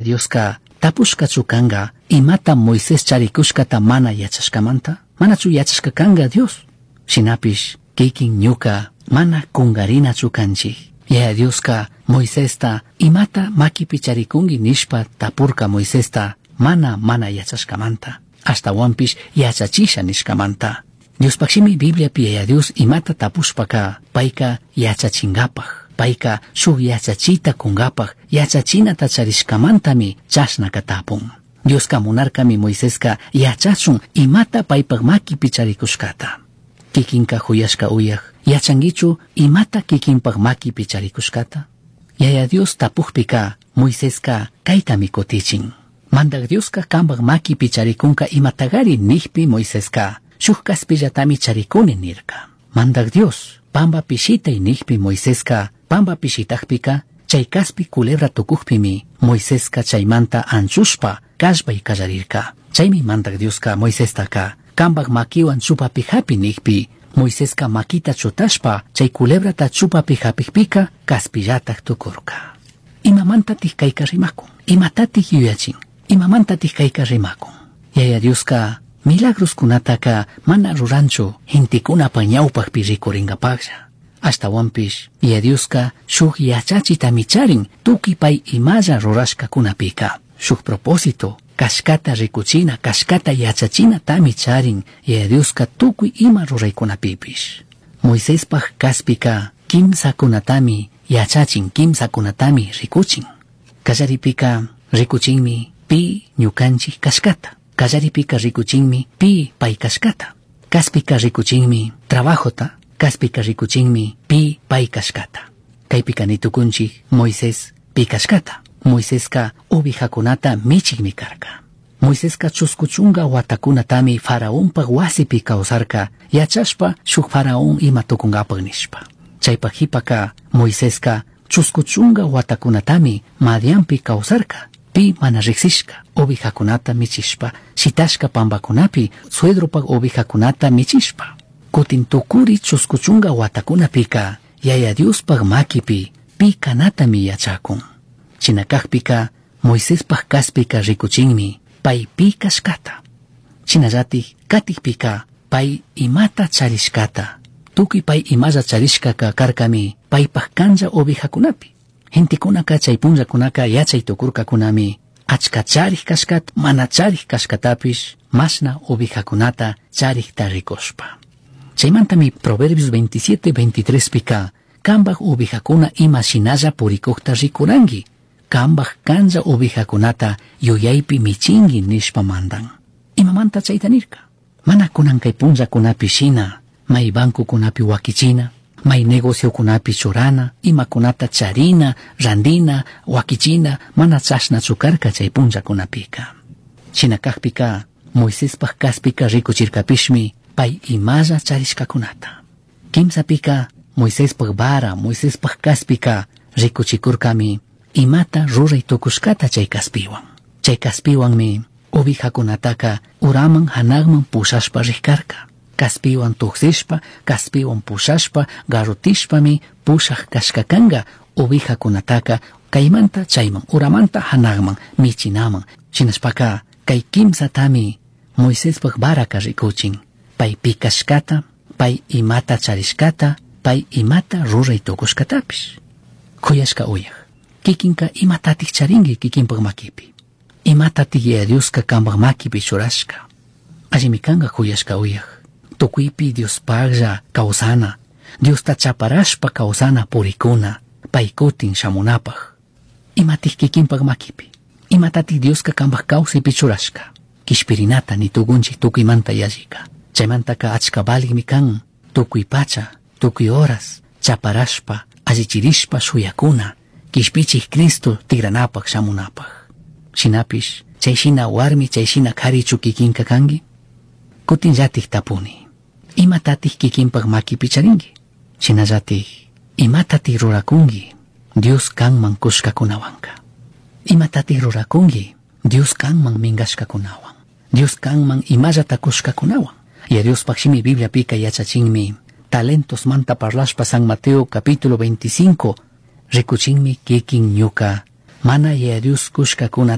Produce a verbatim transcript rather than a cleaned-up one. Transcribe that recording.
Dioska tapushkachu kanga imata Moisés charikushkata mana yachashkamanta? Manachu yachashka kanga Dios. Shinapish kikin ñuka mana kungarinachu kanchik. Yaya Dioska Moisesta imata makipi charikungi nishpa tapurka Moisesta mana mana yachashkamanta. Hasta wampish yachachisha nishkamanta. Dios pakshimi Biblia pi yaya Dios imata tapushpaka paika yachachingapaj. Paika shuk yachachita kungapaj yachachina tacharishkamantami chashna katapun. Dios kamunarkami Moiseska yachachun imata paypaj makipi charikushkata. Kikinka huyashka uyaj yachangichu imata kikinpaj makipi charikushkata. Yaya Dios tapujpika Moiseska kaitami kotichin. Mandak Dioska kambaj makipi charikunka imatagari nihpi Moiseska shuk kaspillatami charikuni nirka. Mandak Dios pamba pishita nihpi Moiseska pamba pishitajpika chay kaspi culebra tukujpimi Moiseska chaymanta anchushpa kashbay kallarirka. Chaymi mandak Dioska Moisestaka kambak makiwan chupapi hapi nihpi Moiseska makita chutashpa chay culebrata chupapi hapikpika kaspillatak tukurka. Imamantatij kayka rimakun, imatatij yuyachin, imamantatij kayka rimakun. Yaya Dioska milagros kunataka mana ruranchu hintikunapa ñawpajpi rikuringapaqlla. Hasta wampish Yaya Dioska shuk yachachita micharin tuki pay imalla rurashka kunapika. Shuk propósito kashkata rikuchina kashkata yachachina tami charin Yaya Dioska tukuy ima ruraykunapipish. Moisespaj kaspika kimsa kunatami yachachin kimsa kunatami rikuchin. Kallaripika rikuchinmi pi ñukanchik kashkata. Kallaripika rikuchinmi pi pay kashkata. Kaspika rikuchinmi trabajota. Kaspika rikuchinmi pi pay kashkata. Kaypika nitukunchik Moisés pi kashkata. Moiseska ovejakunata michikmi karka. Moiseska chuskuchunga watakunatami faraonpaj wasipi kawsarka yachashpa shuk faraón ima tukungapaj nishpa. Chaypaj hipaka Moiseska chuskuchunga watakunatami Madianpi kawsarka pi mana riksishka ovejakunata michishpa sitashka pambakunapi suedropaj ovejakunata michishpa. Kutin tukuri chuskuchunga watakunapika Yaya Diospaj makipi pi kanatami yachakun. Chinakajpika Moisespaj kaspika rikuchinmi pay pi kashkata. Chinallatik katikpika pay imata charishkata. Tukuy pay imalla charishkaka karkami paypaj kanlla ovejakunapi. Hintikunaka chay punllakunaka yachay tukurkakunami achka charij kashkat mana charij kashkatapish mashna ovejakunata charijta rikushpa. Chaymantami Proverbios veintisiete veintitrés pika kambaj ovejakuna ima shinalla purikukta rikurangi. Kambaj kanlla ovejakunata yuyaypi michingi nishpa mandan. Imamanta chayta nirka. Mana kunan kay punllakunapi shina, may bankukunapi wakichina, may negociokunapi churana, imakunata charina, randina, wakichina, mana chashna chukarka chay punllakunapika. Shinakajpika Moisespaj kaspika rikuchirkapishmi pay imalla charishkakunata. Kimsapika Moisespaj vara, Moisespaj kaspika rikuchikurkami imata ruray tukushkata chay kaspiwan. Chay kaspiwanmi ovejakunataka uraman hanagman pushashpa rikkarka. Kaspiwan tuksishpa, kaspiwan pushashpa, garutishpami pushaj kashkakanga ovejakunataka kaymanta chayman uramanta hanagman michinaman. Shinashpaka kay kimsatami Moisespaj varaka rikuchin. Pay pi kashkata, pay imata charishkata, pay imata ruray tukushkatapish. Kuyashka uyaj. Kikinka imatatik charingi kikinpaj makipi. Imatatik Yaya Dioska kambaj makipi churashka. Allimikanga kuyashka uyaj. Tukuypi Diospajlla kawsana. Diosta chaparashpa kawsana purikuna. Paykutin shamunapaj. Imatik kikinpaj makipi. Imatatik Dioska kambaj kawsipi churashka. Kishpirinata ni tukunchik tukuymanta yallika. Chaymantaka achka baligmi kan. Tukuy pacha, tukuy horas, chaparashpa, allichirishpa shuyakuna. Kishpichik Cristo tigranapaj shamunapaj. Shinapish, chayshina warmi chayshina karichu kikinka kangi? Kutinllatik tapuni. Imatatik kikinpaj makipi charingi? Shinallatik, imatatik rurakungi? Dios kanman kushkakunawanka. Imatatik rurakungi? Dios kanman mingashkakunawan. Dios kanman imallata kushkakunawan. Y a Dios pakshimi Biblia pika yachachinmi. Talentos manta parlashpa San Mateo capítulo veinticinco. Rikuchinmi kikin ñuka mana Yaya Dios kushkakuna